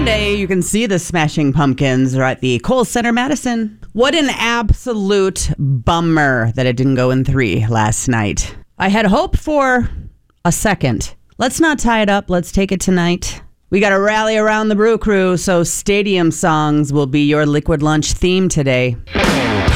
Sunday, you can see the Smashing Pumpkins are at the Kohl Center, Madison. What an absolute bummer that it didn't go in 3 last night. I had hope for a second. Let's not tie it up. Let's take it tonight. We got to rally around the Brew Crew, so stadium songs will be your Liquid Lunch theme today.